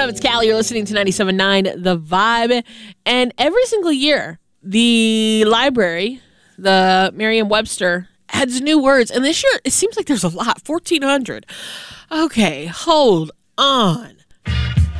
up? It's Callie. You're listening to 97.9 The Vibe. And every single year, the library, the Merriam-Webster, adds new words. And this year, it seems like there's a lot, 1,400. Okay, hold on.